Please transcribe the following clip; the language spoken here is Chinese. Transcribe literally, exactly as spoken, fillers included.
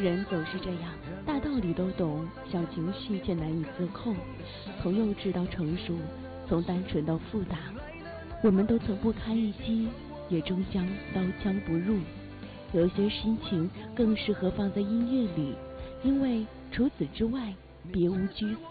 人总是这样，大道理都懂，小情绪却难以自控。从幼稚到成熟，从单纯到复杂，我们都曾不堪一击，也终将刀枪不入。有些心情更适合放在音乐里，因为除此之外别无居所。